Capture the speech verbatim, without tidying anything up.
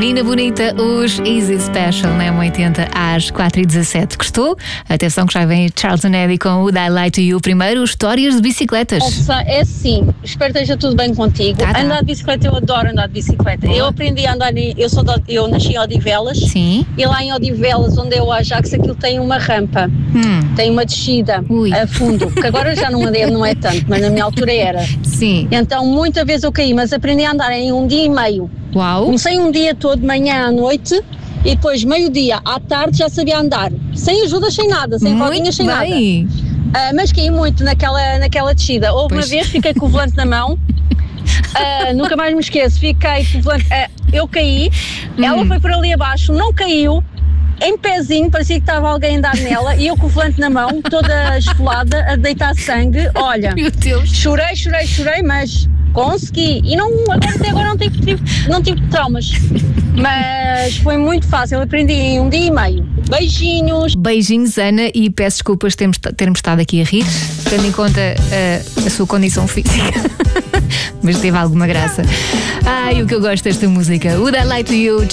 Menina Bonita, os Easy Special na M oitenta às quatro e dezassete. Gostou? Atenção que já vem Charles and Eddie com o Die Light to You. Primeiro, histórias de bicicletas. É sim, espero que esteja tudo bem contigo. Tá, tá. Andar de bicicleta, eu adoro andar de bicicleta. Boa. Eu aprendi a andar, em, eu, sou de, eu nasci em Odivelas. Sim. E lá em Odivelas, onde é o Ajax, aquilo tem uma rampa, Hum. tem uma descida Ui. a fundo, que agora já não é, não é tanto, mas na minha altura era. Sim. Então muita vez eu caí, mas aprendi a andar em um dia e meio. Uau. Comecei um dia todo, de manhã à noite, e depois meio-dia à tarde já sabia andar. Sem ajudas, sem nada, sem rodinhas, sem nada. bem. Uh, mas caí muito naquela, naquela descida. Houve Pois. uma vez, fiquei com o volante na mão, uh, nunca mais me esqueço, fiquei com o volante, uh, eu caí, Hum. ela foi por ali abaixo, não caiu, em pezinho, parecia que estava alguém a andar nela, e eu com o volante na mão, toda esfolada, a deitar sangue. Olha, Meu Deus. chorei, chorei, chorei, mas consegui. E não, agora, até agora não tive, tive, não tive traumas, mas foi muito fácil, eu aprendi em um dia e meio. Beijinhos. Beijinhos, Ana, e peço desculpas termos, termos estado aqui a rir, tendo em conta uh, a sua condição física. Mas teve alguma graça. Ai, o que eu gosto desta música. O Die Light to You.